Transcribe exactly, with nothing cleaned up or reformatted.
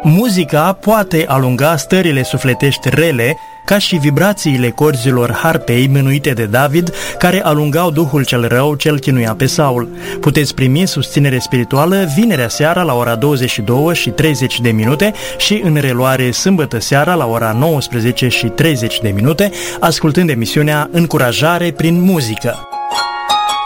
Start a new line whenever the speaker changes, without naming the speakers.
Muzica poate alunga stările sufletești rele, ca și vibrațiile corzilor harpei mânuite de David, care alungau duhul cel rău ce-l chinuia pe Saul. Puteți primi susținere spirituală vinerea seara la ora douăzeci și două și treizeci de minute și în reluare sâmbătă seara la ora nouăsprezece și treizeci de minute, ascultând emisiunea Încurajare prin muzică.